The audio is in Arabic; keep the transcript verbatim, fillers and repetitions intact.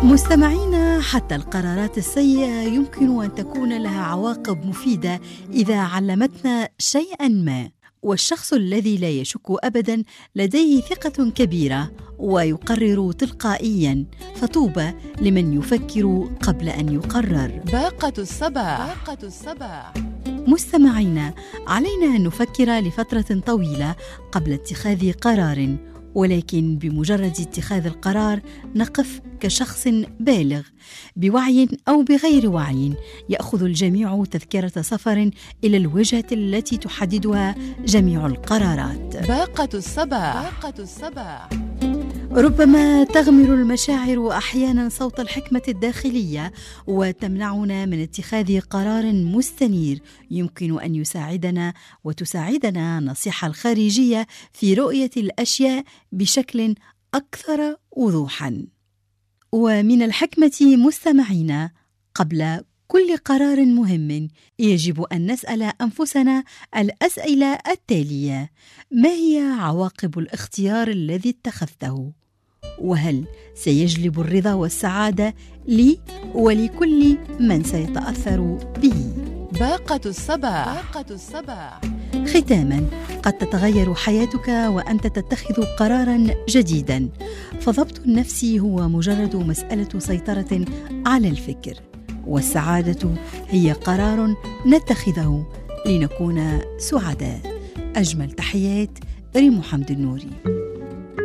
مستمعينا، حتى القرارات السيئة يمكن أن تكون لها عواقب مفيدة إذا علمتنا شيئاً ما، والشخص الذي لا يشك أبداً لديه ثقة كبيرة ويقرر تلقائياً، فطوبى لمن يفكر قبل أن يقرر. باقة الصباح. باقة الصباح. مستمعينا، علينا أن نفكر لفترة طويلة قبل اتخاذ قرار، ولكن بمجرد اتخاذ القرار نقف كشخص بالغ بوعي أو بغير وعي. يأخذ الجميع تذكرة سفر إلى الوجهة التي تحددها جميع القرارات. باقة الصباح. باقة الصباح. ربما تغمر المشاعر أحيانا صوت الحكمة الداخلية وتمنعنا من اتخاذ قرار مستنير يمكن أن يساعدنا وتساعدنا النصيحة الخارجية في رؤية الأشياء بشكل أكثر وضوحا. ومن الحكمة مستمعينا، قبل كل قرار مهم يجب أن نسأل أنفسنا الأسئلة التالية: ما هي عواقب الاختيار الذي اتخذته؟ وهل سيجلب الرضا والسعادة لي ولكل من سيتأثر به؟ باقة الصباح. باقة الصباح. ختاماً، قد تتغير حياتك وأنت تتخذ قراراً جديداً، فضبط النفس هو مجرد مسألة سيطرة على الفكر، والسعادة هي قرار نتخذه لنكون سعداء. أجمل تحيات، ريم حمد النوري.